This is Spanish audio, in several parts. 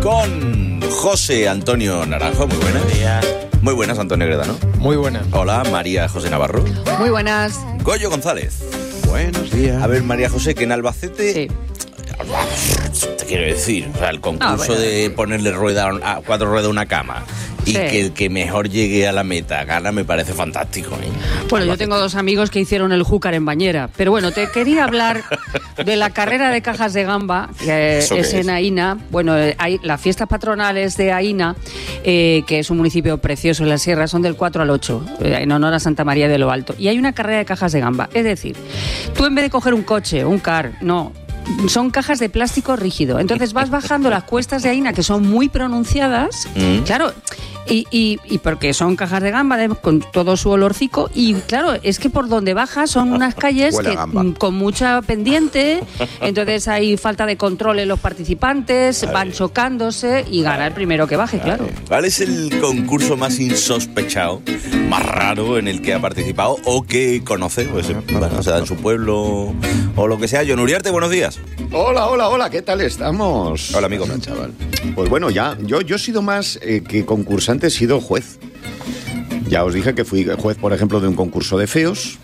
con José Antonio Naranjo. Muy buenas. Muy buenas, Antonio Gredano. Muy buenas. Hola, María José Navarro. Muy buenas. Goyo González. Buenos días. A ver, María José, que en Albacete... Sí. Te quiero decir, o sea, el concurso de ponerle a 4 ruedas a una cama y que el que mejor llegue a la meta gana, me parece fantástico, ¿eh? Bueno, yo tengo 2 amigos que hicieron el júcar en bañera, pero bueno, te quería hablar de la carrera de cajas de gamba, que es en Aína. Bueno, hay las fiestas patronales de Aína, que es un municipio precioso en la sierra, son del 4 al 8, en honor a Santa María de lo Alto. Y hay una carrera de cajas de gamba, es decir, tú en vez de coger un coche, un car, no... Son cajas de plástico rígido. Entonces vas bajando las cuestas de Aína, que son muy pronunciadas, claro, y porque son cajas de gamba con todo su olorcico, y claro, es que por donde bajas son unas calles con mucha pendiente, entonces hay falta de control en los participantes, van chocándose y gana el primero que baje, claro. ¿Cuál es el concurso más insospechado, más raro en el que ha participado o que conoce? Pues, bueno, sea en su pueblo o lo que sea. John Uriarte, buenos días. Hola, ¿qué tal estamos? Hola, amigo. Hola, chaval. Pues bueno, ya, yo he sido más que concursante, he sido juez. Ya os dije que fui juez, por ejemplo, de un concurso de feos.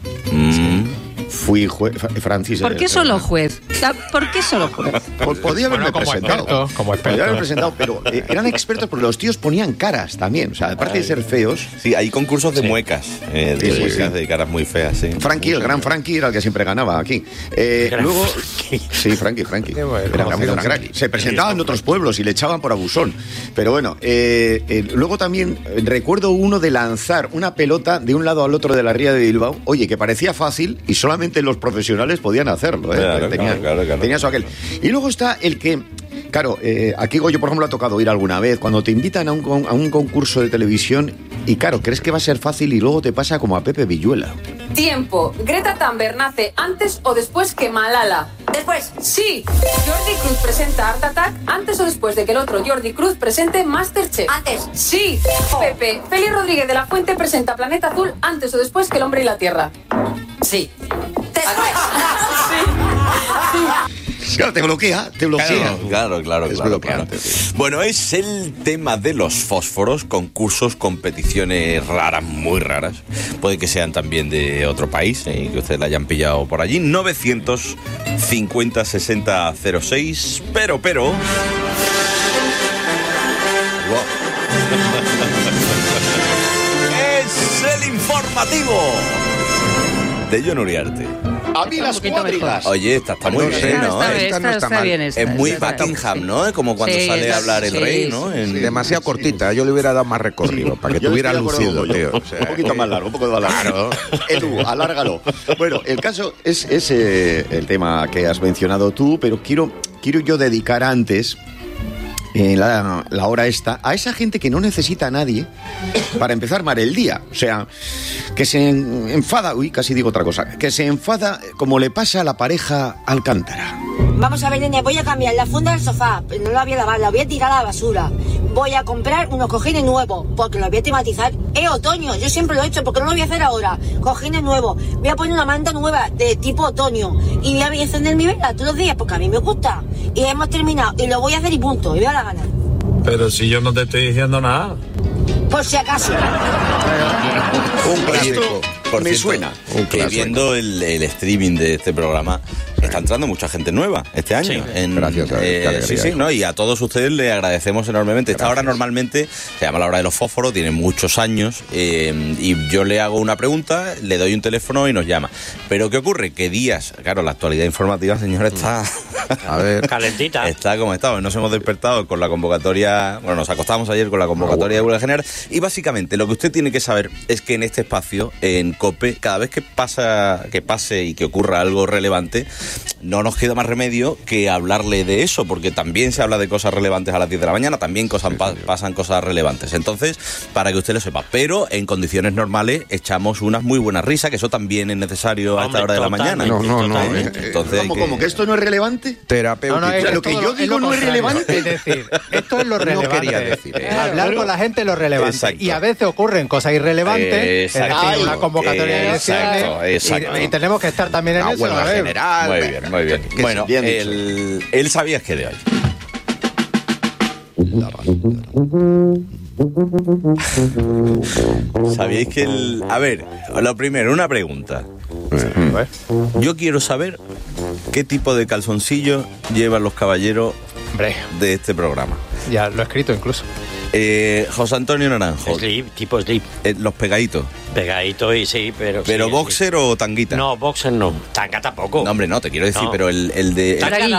Fui juez, Francis. ¿Por qué solo juez? ¿Por qué solo juez? Podía haberme presentado. Como experto. Podía haberme presentado, pero eran expertos porque los tíos ponían caras también. O sea, aparte de ser feos. Sí, hay concursos de muecas. Muecas de caras muy feas, sí. Frankie, el gran Frankie, era el que siempre ganaba aquí. Luego. Sí, Frankie. Era muy crack. Se presentaba en otros pueblos y le echaban por abusón. Pero bueno, luego también recuerdo uno de lanzar una pelota de un lado al otro de la ría de Bilbao. Oye, que parecía fácil y solamente los profesionales podían hacerlo, ¿eh? Claro. Tenía eso aquel. Y luego está el que, claro, aquí Goyo, por ejemplo, ha tocado ir alguna vez, cuando te invitan a un concurso de televisión y, claro, crees que va a ser fácil y luego te pasa como a Pepe Villuela. Tiempo. ¿Greta Thunberg nace antes o después que Malala? Después. Sí. ¿Jordi Cruz presenta Art Attack antes o después de que el otro Jordi Cruz presente Masterchef? Antes. Sí. Pepe, Félix Rodríguez de la Fuente presenta Planeta Azul antes o después que El Hombre y la Tierra. Sí. Después. Claro, te bloquea. Claro. Es bloqueante, sí. Bueno, es el tema de los fósforos, concursos, competiciones raras, muy raras. Puede que sean también de otro país, que ustedes la hayan pillado por allí. 950-60-06, pero... Wow. Es el informativo de John Uriarte. A mí las cuadrigas. Oye, esta está muy bien, ¿no? Está bien. Es muy Buckingham, ¿no? Como cuando sale a hablar el rey, ¿no? Sí, demasiado cortita. Yo le hubiera dado más recorrido para que tuviera lucido, tío. O sea, un poquito más largo, un poco más largo. Edu, alárgalo. Bueno, el caso es el tema que has mencionado tú, pero quiero yo dedicar antes... la hora esta, a esa gente que no necesita a nadie para empezar mal el día. O sea, que se enfada, casi digo otra cosa, que se enfada como le pasa a la pareja Alcántara. Vamos a ver, nene, voy a cambiar la funda del sofá, no la voy a lavar, la voy a tirar a la basura. Voy a comprar unos cojines nuevos, porque los voy a tematizar. Otoño, yo siempre lo he hecho, porque no lo voy a hacer ahora. Cojines nuevos, voy a poner una manta nueva de tipo otoño y voy a encender mi vela todos los días, porque a mí me gusta. Y hemos terminado, y lo voy a hacer y punto, y voy a la gana. Pero si yo no te estoy diciendo nada. Por si acaso. Un clásico. Por me cierto, suena. Que viendo el streaming de este programa, está entrando mucha gente nueva este año. Sí. Gracias, qué alegría. Sí, ¿no? Y a todos ustedes le agradecemos enormemente. Esta hora normalmente se llama la hora de los fósforos, tiene muchos años, y yo le hago una pregunta, le doy un teléfono y nos llama. Pero ¿qué ocurre? Que días, claro, la actualidad informativa, señor, está... A ver, calentita. Está como estaba. Nos hemos despertado con la convocatoria... Bueno, nos acostamos ayer con la convocatoria de huelga general. Y básicamente lo que usted tiene que saber es que en este espacio, en COPE, cada vez que pase y que ocurra algo relevante, no nos queda más remedio que hablarle de eso, porque también se habla de cosas relevantes a las 10 de la mañana, también pasan cosas relevantes. Entonces, para que usted lo sepa, pero en condiciones normales echamos unas muy buenas risas, que eso también es necesario a esta hora de la mañana. No. Entonces, ¿Cómo que esto no es relevante? Terapéutico. O sea, lo que yo digo no es relevante. Es decir, esto es lo relevante. No quería decir, hablar con la gente es lo relevante. Exacto. Y a veces ocurren cosas irrelevantes. Exacto. Es decir, una convocatoria de elecciones. Exacto. Y tenemos que estar también en eso. Huelga general. Muy bien. Bueno, bien dicho. el sabías que de hoy. ¿Sabéis que A ver, lo primero, una pregunta. Yo quiero saber qué tipo de calzoncillo llevan los caballeros de este programa. Ya lo he escrito incluso. José Antonio Naranjo. Tipo slip. Los pegaditos. Pegadito y sí, pero... ¿Pero sí, boxer o tanguita? No, boxer no. Tanga tampoco. No, hombre, no, te quiero decir, pero el de...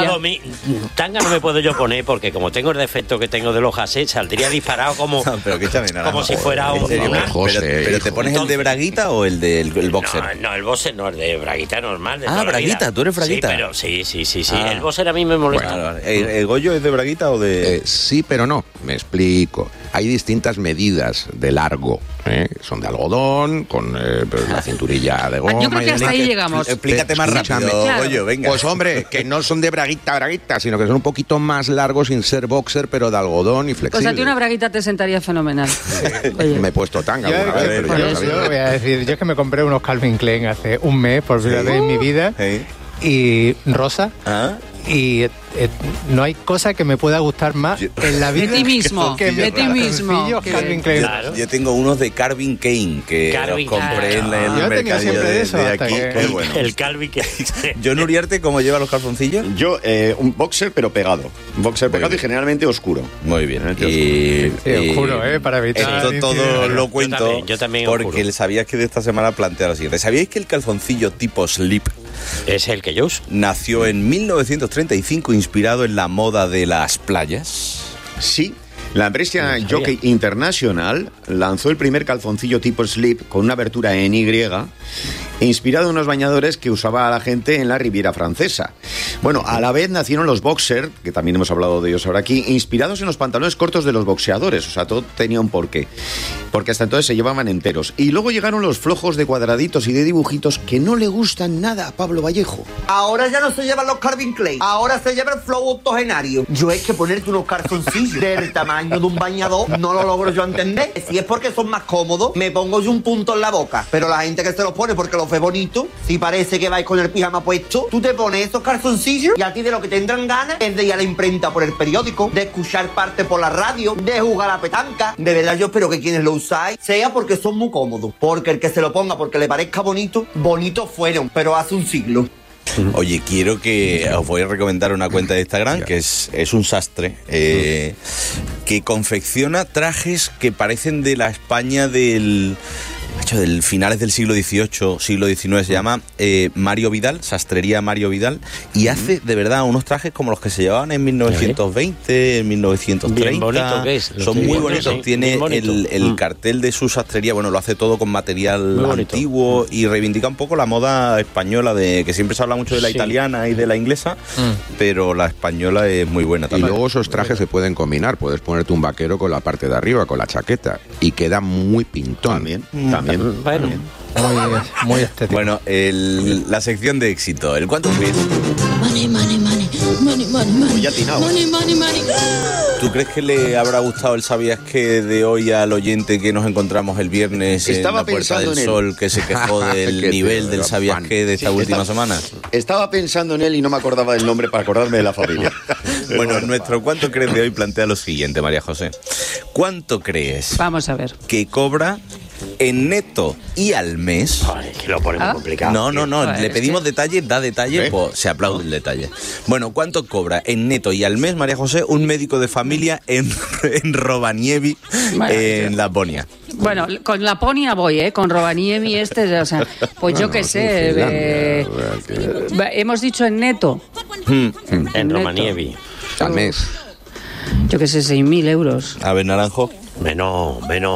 Tanga no me puedo yo poner porque como tengo el defecto que tengo del ojase, saldría disparado como... No, pero como si fuera un... ¿Pero te pones el de braguita o el del boxer? No, el boxer no, el de braguita normal. Braguita, tú eres braguita. Sí, pero sí. El boxer a mí me molesta. Bueno, ¿el Goyo es de braguita o de...? Sí, pero no. Me explico. Hay distintas medidas de largo. Son de algodón, con la cinturilla de goma. Yo creo que hasta ahí llegamos. Explícate más rápido, Goyo, venga. Pues hombre, que no son de braguita, sino que son un poquito más largos sin ser boxer, pero de algodón y flexible. Pues a ti una braguita te sentaría fenomenal. Oye. Me he puesto tanga alguna vez, pero yo voy a decir, yo es que me compré unos Calvin Klein hace un mes, por primera vez en mi vida, y rosa. Y no hay cosa que me pueda gustar más en la vida de ti mismo, de ti mismo. Yo tengo unos de Calvin Klein que los compré en el mercadillo de aquí. Qué bueno. El Calvin Klein. John Uriarte, ¿cómo lleva los calzoncillos? Yo, un boxer pero pegado. Boxer pegado y generalmente oscuro. Muy bien. Oscuro, para evitar... Esto todo lo cuento yo también porque sabíais que de esta semana plantea lo siguiente. ¿Sabíais que el calzoncillo tipo slip es el que yo uso? Nació en 1935 inspirado en la moda de las playas. Sí. La empresa Jockey International lanzó el primer calzoncillo tipo slip con una abertura en Y, inspirado en unos bañadores que usaba la gente en la Riviera Francesa. Bueno, a la vez nacieron los boxer, que también hemos hablado de ellos ahora aquí, inspirados en los pantalones cortos de los boxeadores. O sea, todo tenía un porqué. Porque hasta entonces se llevaban enteros. Y luego llegaron los flojos de cuadraditos y de dibujitos que no le gustan nada a Pablo Vallejo. Ahora ya no se llevan los Calvin Klein, ahora se lleva el flow octogenario. Yo es que ponerte unos calzoncillos del tamaño de un bañador no lo logro yo entender. Si es porque son más cómodos, me pongo yo un punto en la boca. Pero la gente que se los pone porque los ve bonito, si parece que vais con el pijama puesto, tú te pones esos calzoncillos y a ti de lo que tendrán ganas es de ir a la imprenta por el periódico, de escuchar parte por la radio, de jugar a la petanca. De verdad yo espero que quienes lo usáis sea porque son muy cómodos, porque el que se lo ponga porque le parezca bonito, bonitos fueron, pero hace un siglo. Oye, quiero que os voy a recomendar una cuenta de Instagram que es un sastre que confecciona trajes que parecen de la España del finales del siglo XVIII, siglo XIX. Se llama Mario Vidal, Sastrería Mario Vidal, y hace de verdad unos trajes como los que se llevaban en 1920, en 1930. Bien bonito que es. Son muy bonitos. Tiene el cartel de su sastrería, bueno, lo hace todo con material antiguo y reivindica un poco la moda española, de que siempre se habla mucho de la italiana y de la inglesa, pero la española es muy buena también. Y luego esos trajes se pueden combinar, puedes ponerte un vaquero con la parte de arriba, con la chaqueta, y queda muy pintón. También. Bueno. Muy estético. Bueno, la sección de éxito. ¿El cuánto crees? Money, money, money. Money, money, money. Money, money, money. ¿Tú crees que le habrá gustado el ¿sabías qué de hoy al oyente que nos encontramos el viernes en la Puerta del Sol, que se quejó del nivel del ¿sabías qué de esta última semana? Estaba pensando en él y no me acordaba del nombre para acordarme de la familia. Bueno, nuestro ¿cuánto crees de hoy plantea lo siguiente, María José? ¿Cuánto crees? Vamos a ver. Que cobra en neto y al mes? Ay, que lo ponemos complicado. No. Le pedimos detalles, da detalle, pues se aplaude el detalle. Bueno, ¿cuánto cobra en neto y al mes, María José, un médico de familia en Rovaniemi, en Laponia? Bueno, con Laponia voy, con Rovaniemi o sea, pues yo qué sé. Hemos dicho en neto. En Rovaniemi. Al mes. Yo qué sé, 6.000 euros. A ver, Naranjo. Menos.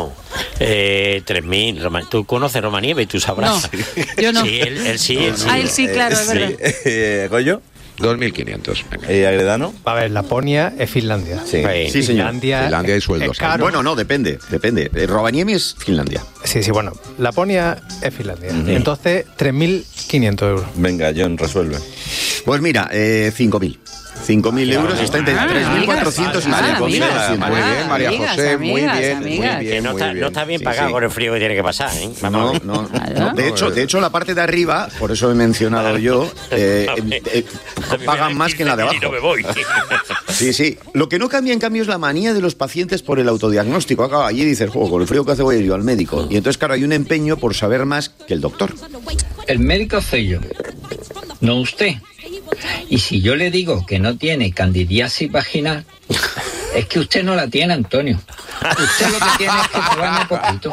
3.000. Tú conoces Romanieve, tú sabrás. No, yo no. Sí, él sí. Él sí, claro, es verdad. ¿Goyo? 2.500. ¿Agredano? A ver, Laponia es Finlandia. Sí, señor. Finlandia y sueldos. Bueno, no, depende. Rovaniemi es Finlandia. Sí, bueno. Laponia es Finlandia. Entonces, 3.500 euros. Venga, John, resuelve. Pues mira, 5.000. 5.000 euros está en 3.400. Muy bien, María José, muy bien. Que no está bien pagado con el frío que tiene que pasar, ¿eh? No. De hecho, la parte de arriba, por eso he mencionado yo, pagan más que en la de abajo. No me voy. Sí. Lo que no cambia, en cambio, es la manía de los pacientes por el autodiagnóstico. Acá, allí dices, con el frío que hace voy a ir yo al médico. Y entonces, claro, hay un empeño por saber más que el doctor. El médico soy yo, no usted. Y si yo le digo que no tiene candidiasis vaginal, es que usted no la tiene, Antonio. Usted lo que tiene es que se baña poquito.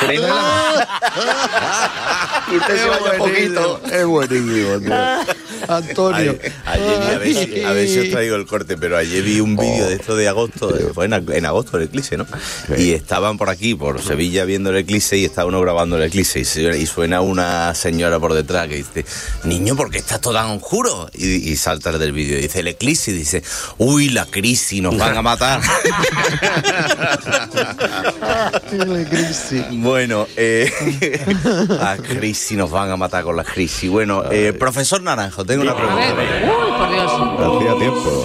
Usted se baña poquito. Es buenísimo, tío. Antonio. Ayer, a ver si os traigo el corte, pero ayer vi un vídeo de esto de agosto, fue en agosto el eclipse, ¿no? Y estaban por aquí, por Sevilla, viendo el eclipse y estaba uno grabando el eclipse y suena una señora por detrás que dice, niño, ¿por qué estás todo tan oscuro? Y salta del vídeo y dice, el eclipse, y dice, uy, la crisis, nos van a matar. Bueno, la crisis, nos van a matar con la crisis. Bueno, profesor Naranjo, tengo una pregunta. Por Dios. Hacía tiempo.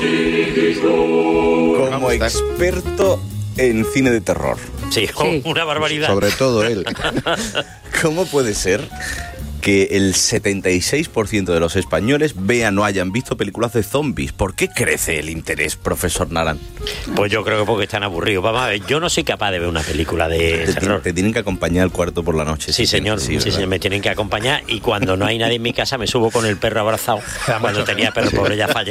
Como experto en cine de terror. Sí, una barbaridad. Sobre todo él. ¿Cómo puede ser que el 76% de los españoles vean o hayan visto películas de zombies? ¿Por qué crece el interés, profesor Naran? Pues yo creo que porque están aburridos. Vamos a ver, yo no soy capaz de ver una película de terror. Te tienen que acompañar al cuarto por la noche. Sí, señor. Sí, me tienen que acompañar. Y cuando no hay nadie en mi casa me subo con el perro abrazado. Cuando tenía perro, pobre, ya falleció.